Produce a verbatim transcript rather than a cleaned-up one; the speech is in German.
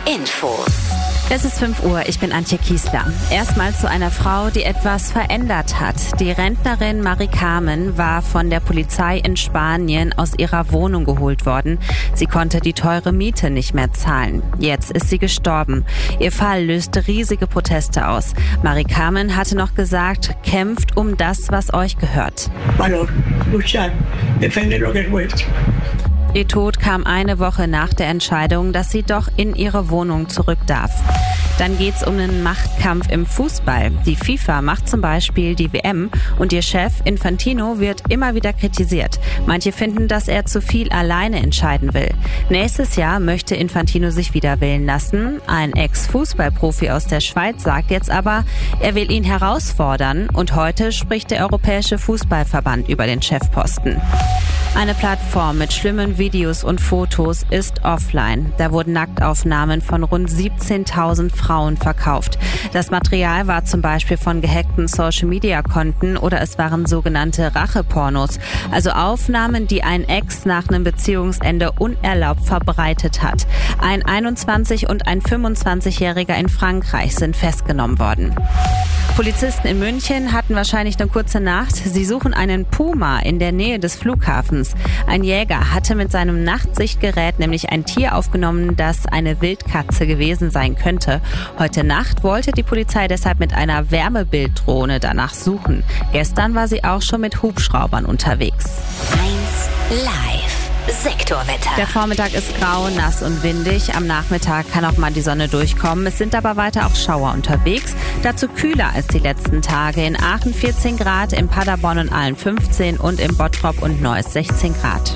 Infos. Es ist fünf Uhr, ich bin Antje Kiesler. Erstmal zu einer Frau, die etwas verändert hat. Die Rentnerin Mari Carmen war von der Polizei in Spanien aus ihrer Wohnung geholt worden. Sie konnte die teure Miete nicht mehr zahlen. Jetzt ist sie gestorben. Ihr Fall löste riesige Proteste aus. Mari Carmen hatte noch gesagt, kämpft um das, was euch gehört. Valor, luchar, defender lo que es vuestro. Ihr Tod kam eine Woche nach der Entscheidung, dass sie doch in ihre Wohnung zurück darf. Dann geht's um einen Machtkampf im Fußball. Die FIFA macht zum Beispiel die W M und ihr Chef Infantino wird immer wieder kritisiert. Manche finden, dass er zu viel alleine entscheiden will. Nächstes Jahr möchte Infantino sich wieder wählen lassen. Ein Ex-Fußballprofi aus der Schweiz sagt jetzt aber, er will ihn herausfordern und heute spricht der Europäische Fußballverband über den Chefposten. Eine Plattform mit schlimmen Videos und Fotos ist offline. Da wurden Nacktaufnahmen von rund siebzehntausend Frauen verkauft. Das Material war zum Beispiel von gehackten Social-Media-Konten oder es waren sogenannte Rachepornos, also Aufnahmen, die ein Ex nach einem Beziehungsende unerlaubt verbreitet hat. Ein einundzwanzig- und ein fünfundzwanzigjähriger in Frankreich sind festgenommen worden. Polizisten in München hatten wahrscheinlich eine kurze Nacht. Sie suchen einen Puma in der Nähe des Flughafens. Ein Jäger hatte mit seinem Nachtsichtgerät nämlich ein Tier aufgenommen, das eine Wildkatze gewesen sein könnte. Heute Nacht wollte die Polizei deshalb mit einer Wärmebilddrohne danach suchen. Gestern war sie auch schon mit Hubschraubern unterwegs. eins Live. Sektorwetter. Der Vormittag ist grau, nass und windig. Am Nachmittag kann auch mal die Sonne durchkommen. Es sind aber weiter auch Schauer unterwegs. Dazu kühler als die letzten Tage. In Aachen vierzehn Grad, in Paderborn und Aalen fünfzehn und in Bottrop und Neuss sechzehn Grad.